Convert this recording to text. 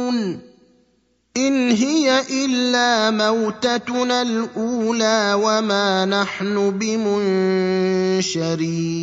ينظرون إن هي إلا موتتنا الأولى وما نحن بمنشرين